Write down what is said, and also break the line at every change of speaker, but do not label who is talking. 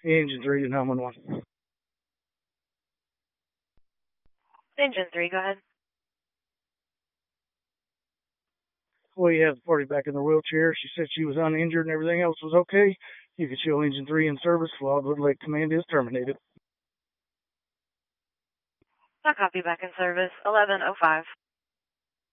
Engine 3 to 911.
Engine 3, go ahead.
We have the party back in the wheelchair. She said she was uninjured and everything else was okay. You can show Engine 3 in service. Wildwood Lake Command is terminated.
I copy, back in service. 11:05.